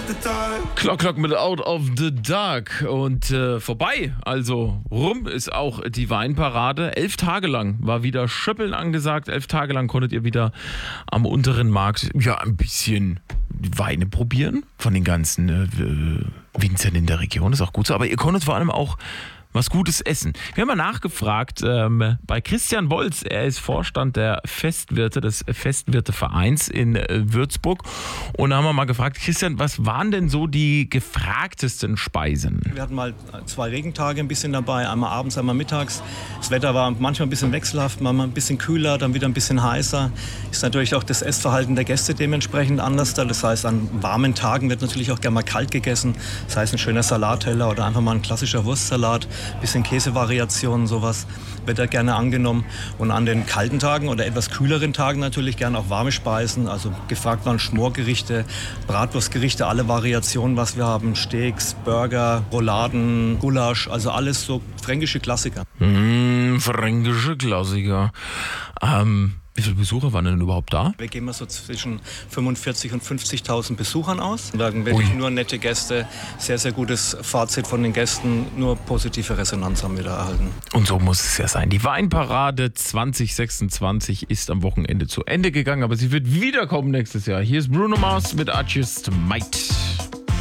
Clock mit Out of the Dark und vorbei, also rum ist auch die Weinparade. 11 Tage lang war wieder Schöppeln angesagt, 11 Tage lang konntet ihr wieder am unteren Markt ein bisschen Weine probieren von den ganzen Winzern in der Region, ist auch gut so, aber ihr konntet vor allem auch was Gutes essen. Wir haben mal nachgefragt bei Christian Wolz, er ist Vorstand der Festwirte, des Festwirtevereins in Würzburg, und da haben wir mal gefragt, Christian, was waren denn so die gefragtesten Speisen? Wir hatten mal 2 Regentage ein bisschen dabei, einmal abends, einmal mittags. Das Wetter war manchmal ein bisschen wechselhaft, manchmal ein bisschen kühler, dann wieder ein bisschen heißer. Ist natürlich auch das Essverhalten der Gäste dementsprechend anders. Das heißt, an warmen Tagen wird natürlich auch gerne mal kalt gegessen. Das heißt, ein schöner Salatteller oder einfach mal ein klassischer Wurstsalat. Bisschen Käsevariationen, sowas wird da gerne angenommen. Und an den kalten Tagen oder etwas kühleren Tagen natürlich gerne auch warme Speisen. Also gefragt waren Schmorgerichte, Bratwurstgerichte, alle Variationen, was wir haben. Steaks, Burger, Rouladen, Gulasch, also alles so fränkische Klassiker. Fränkische Klassiker. Wie viele Besucher waren denn überhaupt da? Wir gehen mal so zwischen 45.000 und 50.000 Besuchern aus. Wir sagen wirklich nur nette Gäste, sehr, sehr gutes Fazit von den Gästen, nur positive Resonanz haben wir da erhalten. Und so muss es ja sein. Die Weinparade 2026 ist am Wochenende zu Ende gegangen, aber sie wird wiederkommen nächstes Jahr. Hier ist Bruno Mars mit I Just Might.